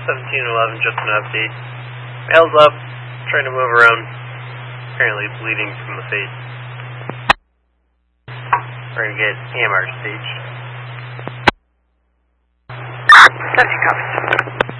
1711, just an update. Male's up, trying to move around, apparently bleeding from the face. We're going to get AMR stage. 17 copies.